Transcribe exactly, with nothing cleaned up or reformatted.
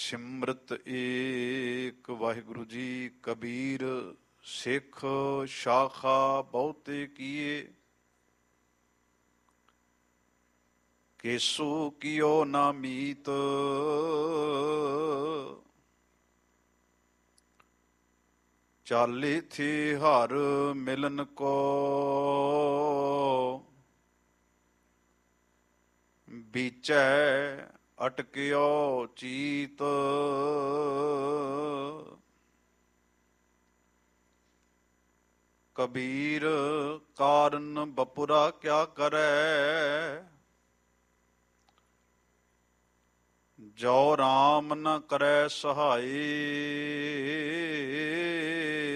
ਸਿਮਰਤ ਏਕ ਵਾਹਿਗੁਰੂ ਜੀ। ਕਬੀਰ ਸਿੱਖ ਸ਼ਾਖਾ ਬਹੁਤੇ ਕੀਏ, ਕੇਸੂ ਕੀਓ ਨਾ ਮੀਤ। ਚਾਲੇ ਥੇ ਹਰ ਮਿਲਨ ਕੋ, ਬੀਚੈ ਅਟਕਿਓ ਚੀਤ। ਕਬੀਰ ਕਾਰਨ ਬਪੁਰਾ ਕਿਆ ਕਰੈ, ਜੋ ਰਾਮ ਨ ਕਰੈ ਸਹਾਈ।